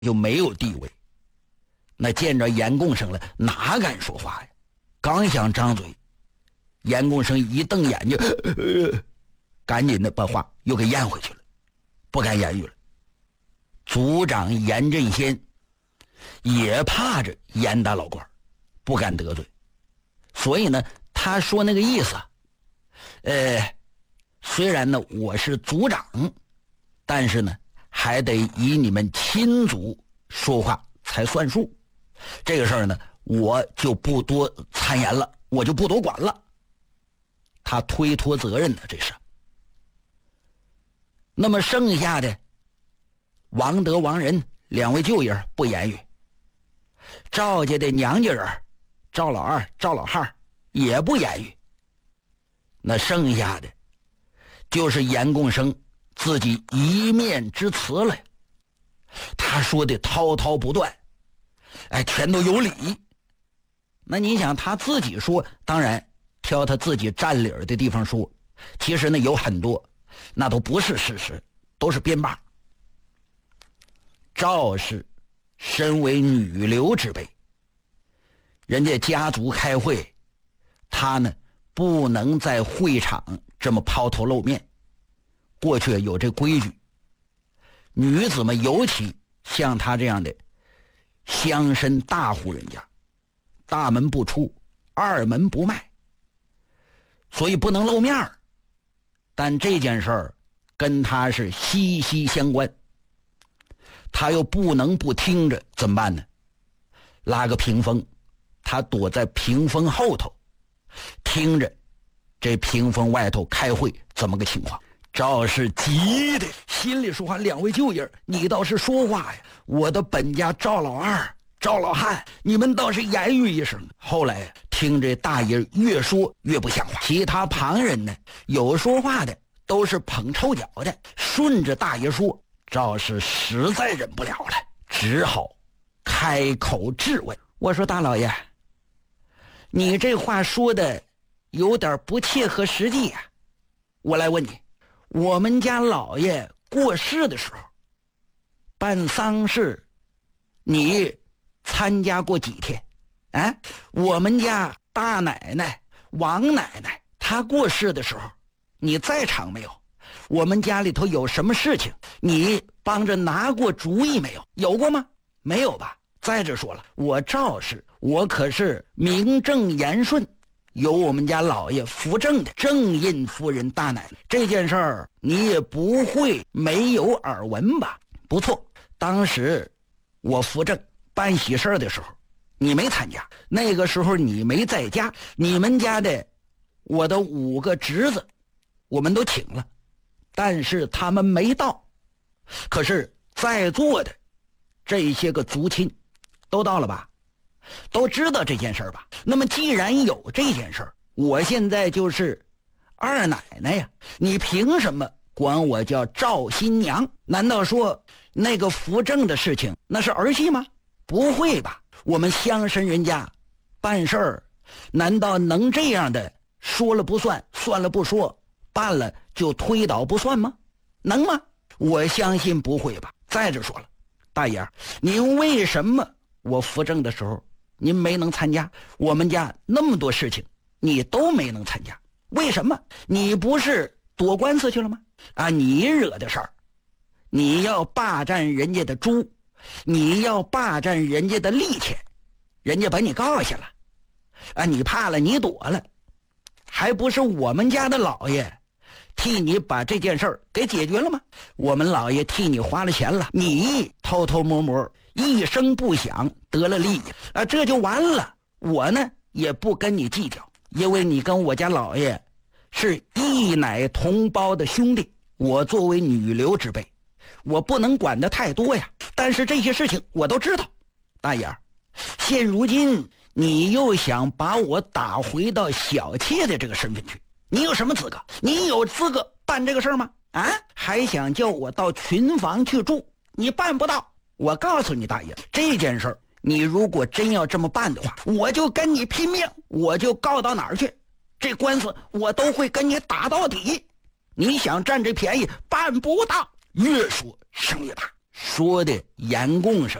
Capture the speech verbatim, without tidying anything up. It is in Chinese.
就没有地位。那见着严贡生了，哪敢说话呀？刚想张嘴，严贡生一瞪眼睛，呃、赶紧的把话又给咽回去了，不敢言语了。族长严振先也怕着严大老官，不敢得罪，所以呢，他说那个意思，呃，虽然呢我是族长，但是呢还得以你们亲族说话才算数。这个事儿呢，我就不多参言了，我就不多管了。他推脱责任呢，这是。那么剩下的王德、王仁两位舅爷不言语，赵家的娘家人赵老二、赵老汉也不言语。那剩下的就是严贡生自己一面之词了。他说的滔滔不断，哎，全都有理。那你想他自己说，当然挑他自己占理的地方说，其实呢有很多那都不是事实，都是编罢。赵氏身为女流之辈，人家家族开会，他呢不能在会场这么抛头露面。过去有这规矩，女子们尤其像他这样的乡绅大户人家，大门不出，二门不迈，所以不能露面儿。但这件事儿跟他是息息相关，他又不能不听着，怎么办呢？拉个屏风，他躲在屏风后头，听着这屏风外头开会怎么个情况。赵氏急的心里说话，两位舅爷，你倒是说话呀！我的本家赵老二、赵老汉，你们倒是言语一声。后来听这大爷越说越不像话，其他旁人呢，有说话的都是捧臭脚的，顺着大爷说。赵氏实在忍不了了，只好开口质问。我说大老爷，你这话说的有点不切合实际呀、啊。我来问你，我们家老爷过世的时候办丧事，你参加过几天？啊，我们家大奶奶王奶奶她过世的时候你在场没有？我们家里头有什么事情你帮着拿过主意没有？有过吗？没有吧。再者说了，我赵氏我可是名正言顺有我们家老爷扶正的正印夫人大奶奶，这件事儿你也不会没有耳闻吧？不错，当时我扶正办喜事的时候你没参加，那个时候你没在家，你们家的我的五个侄子我们都请了，但是他们没到。可是在座的这些个族亲都到了吧？都知道这件事吧？那么既然有这件事，我现在就是二奶奶呀，你凭什么管我叫赵新娘？难道说那个扶正的事情那是儿戏吗？不会吧，我们乡绅人家办事儿难道能这样的说了不算，算了不说，办了就推倒不算吗？能吗？我相信不会吧。再者说了，大爷，您为什么我扶正的时候您没能参加？我们家那么多事情你都没能参加，为什么？你不是躲官司去了吗？啊，你惹的事儿，你要霸占人家的猪，你要霸占人家的利钱，人家把你告下了啊，你怕了，你躲了，还不是我们家的老爷替你把这件事儿给解决了吗？我们老爷替你花了钱了，你偷偷摸摸一声不响得了利益啊，这就完了。我呢也不跟你计较，因为你跟我家老爷是一奶同胞的兄弟，我作为女流之辈，我不能管得太多呀。但是这些事情我都知道，大爷，现如今你又想把我打回到小妾的这个身份去，你有什么资格？你有资格办这个事吗？啊，还想叫我到群房去住，你办不到。我告诉你大爷，这件事儿你如果真要这么办的话，我就跟你拼命，我就告到哪儿去，这官司我都会跟你打到底。你想占这便宜办不到。越说声越大， 说的严公声。